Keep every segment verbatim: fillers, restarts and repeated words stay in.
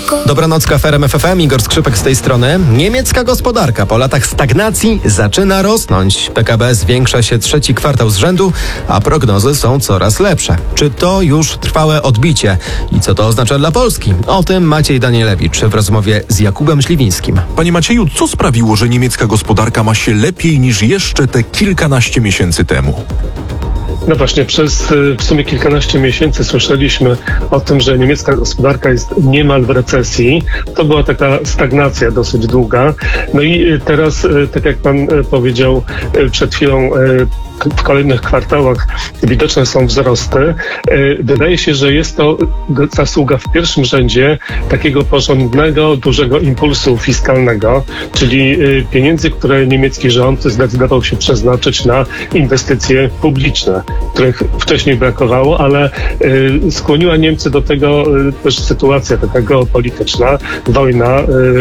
Dobranoc, K F M F M, Igor Skrzypek z tej strony. Niemiecka gospodarka po latach stagnacji zaczyna rosnąć. P K B zwiększa się trzeci kwartał z rzędu, a prognozy są coraz lepsze. Czy to już trwałe odbicie? I co to oznacza dla Polski? O tym Maciej Danielewicz w rozmowie z Jakubem Śliwińskim. Panie Macieju, co sprawiło, że niemiecka gospodarka ma się lepiej niż jeszcze te kilkanaście miesięcy temu? No właśnie, przez w sumie kilkanaście miesięcy słyszeliśmy o tym, że niemiecka gospodarka jest niemal w recesji. To była taka stagnacja dosyć długa. No i teraz, tak jak pan powiedział przed chwilą, w kolejnych kwartałach widoczne są wzrosty. Wydaje się, że jest to zasługa w pierwszym rzędzie takiego porządnego, dużego impulsu fiskalnego, czyli pieniędzy, które niemiecki rząd zdecydował się przeznaczyć na inwestycje publiczne, których wcześniej brakowało, ale skłoniła Niemcy do tego też sytuacja taka geopolityczna, wojna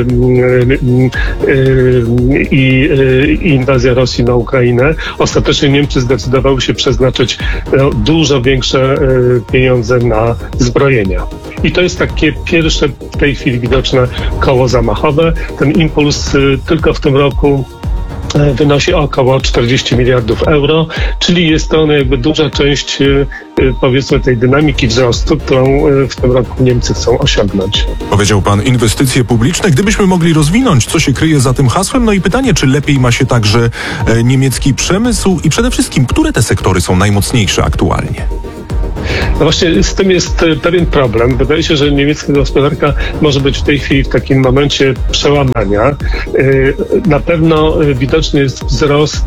i inwazja Rosji na Ukrainę. Ostatecznie Niemcy zdecydowały się przeznaczyć no, dużo większe y, pieniądze na zbrojenia. I to jest takie pierwsze w tej chwili widoczne koło zamachowe. Ten impuls y, tylko w tym roku y, wynosi około czterdzieści miliardów euro, czyli jest to no, jakby duża część y, y, powiedzmy tej dynamiki wzrostu, którą y, w tym roku Niemcy chcą osiągnąć. Powiedział pan inwestycje publiczne. Gdybyśmy mogli rozwinąć, co się kryje za tym hasłem, no i pytanie, czy lepiej ma się także e, niemiecki przemysł i przede wszystkim, które te sektory są najmocniejsze aktualnie? No właśnie z tym jest pewien problem. Wydaje się, że niemiecka gospodarka może być w tej chwili w takim momencie przełamania. Na pewno widoczny jest wzrost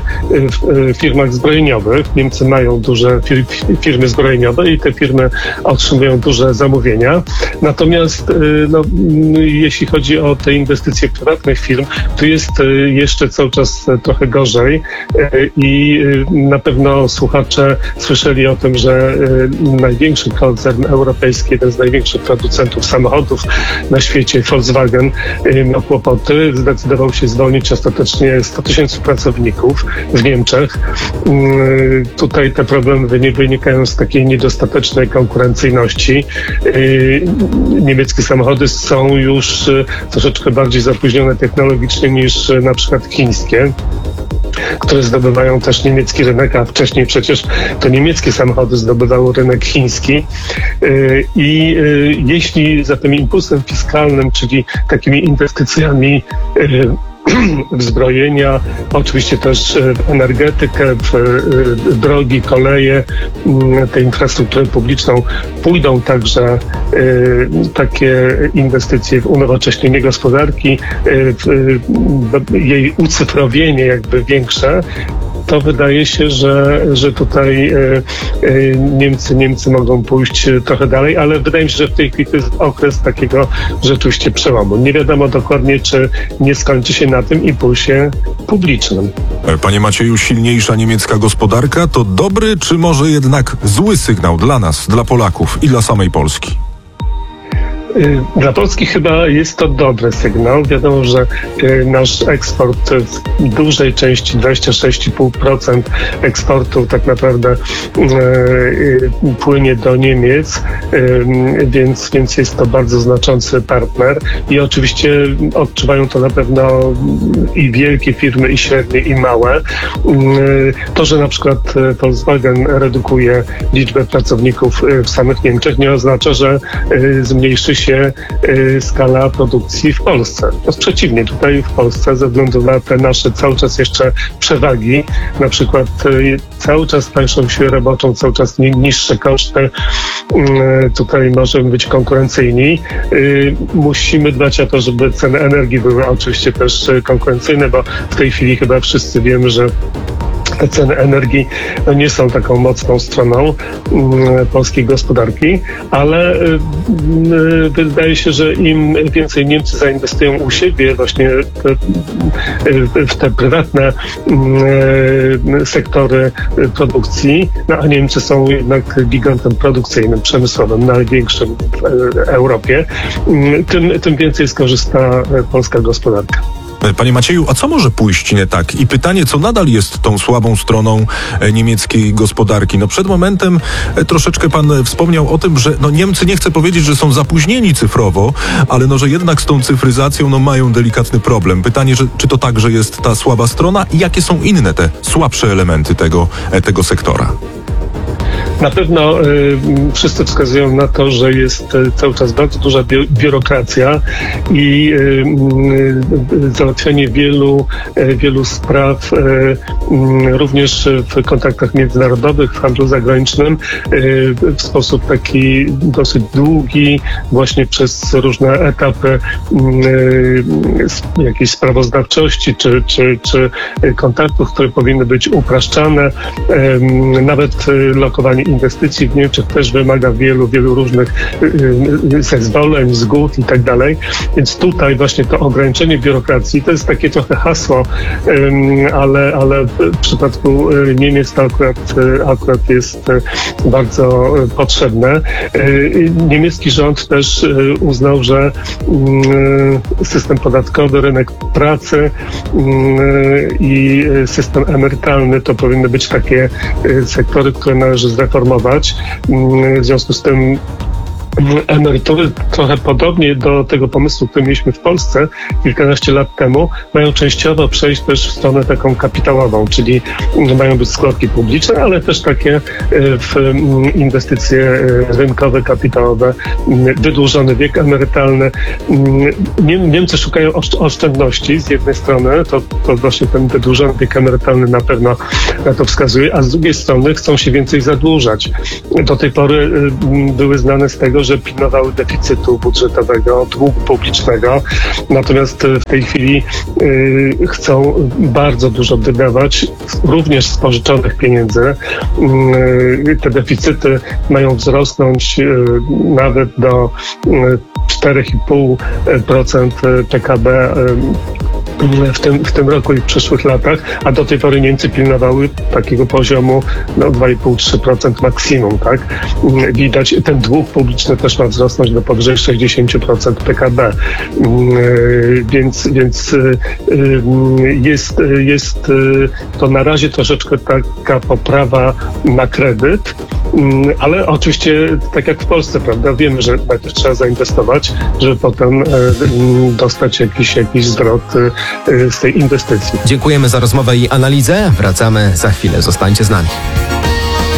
w firmach zbrojeniowych. Niemcy mają duże firmy zbrojeniowe i te firmy otrzymują duże zamówienia. Natomiast no, jeśli chodzi o te inwestycje prywatnych firm, to jest jeszcze cały czas trochę gorzej i na pewno słuchacze słyszeli o tym, że największy koncern europejski, jeden z największych producentów samochodów na świecie, Volkswagen, miał kłopoty. Zdecydował się zwolnić ostatecznie sto tysięcy pracowników w Niemczech. Tutaj te problemy wynikają z takiej niedostatecznej konkurencyjności. Niemieckie samochody są już troszeczkę bardziej zapóźnione technologicznie niż na przykład chińskie, które zdobywają też niemiecki rynek, a wcześniej przecież to niemieckie samochody zdobywały rynek chiński. I jeśli za tym impulsem fiskalnym, czyli takimi inwestycjami w zbrojenia, oczywiście też w energetykę, w drogi, koleje, tę infrastrukturę publiczną, pójdą także takie inwestycje w unowocześnienie gospodarki, w jej ucyfrowienie jakby większe, to wydaje się, że, że tutaj e, e, Niemcy, Niemcy mogą pójść trochę dalej, ale wydaje mi się, że w tej chwili to jest okres takiego rzeczywiście przełomu. Nie wiadomo dokładnie, czy nie skończy się na tym impulsie publicznym. Panie Macieju, silniejsza niemiecka gospodarka to dobry, czy może jednak zły sygnał dla nas, dla Polaków i dla samej Polski? Dla Polski chyba jest to dobry sygnał. Wiadomo, że nasz eksport w dużej części, dwadzieścia sześć i pół procent eksportu tak naprawdę płynie do Niemiec, więc, więc jest to bardzo znaczący partner i oczywiście odczuwają to na pewno i wielkie firmy, i średnie, i małe. To, że na przykład Volkswagen redukuje liczbę pracowników w samych Niemczech, nie oznacza, że zmniejszy się skala produkcji w Polsce. No przeciwnie, tutaj w Polsce ze względu na te nasze cały czas jeszcze przewagi, na przykład cały czas tańszą siłę roboczą, cały czas niższe koszty, tutaj możemy być konkurencyjni. Musimy dbać o to, żeby ceny energii były oczywiście też konkurencyjne, bo w tej chwili chyba wszyscy wiemy, że te ceny energii no, nie są taką mocną stroną y, polskiej gospodarki, y, y, wydaje się, że im więcej Niemcy zainwestują u siebie właśnie te, y, w te prywatne y, sektory produkcji, no, a Niemcy są jednak gigantem produkcyjnym, przemysłowym, największym w y, Europie, y, tym, tym więcej skorzysta polska gospodarka. Panie Macieju, a co może pójść nie tak? I pytanie, co nadal jest tą słabą stroną e, niemieckiej gospodarki? No przed momentem e, troszeczkę pan e, wspomniał o tym, że no Niemcy, nie chcę powiedzieć, że są zapóźnieni cyfrowo, ale no, że jednak z tą cyfryzacją no, mają delikatny problem. Pytanie, że, czy to także jest ta słaba strona i jakie są inne te słabsze elementy tego, e, tego sektora? Na pewno y, wszyscy wskazują na to, że jest y, cały czas bardzo duża bi- biurokracja i y, y, załatwianie wielu, y, wielu spraw, y, y, również w kontaktach międzynarodowych, w handlu zagranicznym, y, w sposób taki dosyć długi, właśnie przez różne etapy y, jakiejś sprawozdawczości czy, czy, czy kontaktów, które powinny być upraszczane, y, nawet y, lokowanie inwestycji w Niemczech też wymaga wielu, wielu różnych y, zezwoleń, zgód i tak dalej. Więc tutaj właśnie to ograniczenie biurokracji to jest takie trochę hasło, y, ale, ale w przypadku Niemiec to akurat, akurat jest bardzo potrzebne. Y, niemiecki rząd też uznał, że y, system podatkowy, rynek pracy y, i system emerytalny to powinny być takie y, sektory, które należy zreformować. W związku z tym emerytury trochę podobnie do tego pomysłu, który mieliśmy w Polsce kilkanaście lat temu, mają częściowo przejść też w stronę taką kapitałową, czyli mają być składki publiczne, ale też takie w inwestycje rynkowe, kapitałowe, wydłużony wiek emerytalny. Niemcy szukają oszczędności z jednej strony, to, to właśnie ten wydłużony wiek emerytalny na pewno na to wskazuje, a z drugiej strony chcą się więcej zadłużać. Do tej pory były znane z tego, że pilnowały deficytu budżetowego, długu publicznego, natomiast w tej chwili y, chcą bardzo dużo wydawać, również z pożyczonych pieniędzy. Y, te deficyty mają wzrosnąć y, nawet do y, cztery i pół procent P K B y, W tym, w tym roku i w przyszłych latach, a do tej pory Niemcy pilnowały takiego poziomu no, dwa i pół do trzech procent maksimum, tak? Widać, ten dług publiczny też ma wzrosnąć do powyżej sześćdziesiąt procent P K B. Więc, więc jest, jest to na razie troszeczkę taka poprawa na kredyt, ale oczywiście tak jak w Polsce, prawda? Wiemy, że najpierw trzeba zainwestować, żeby potem dostać jakiś, jakiś zwrot z tej inwestycji. Dziękujemy za rozmowę i analizę. Wracamy za chwilę. Zostańcie z nami.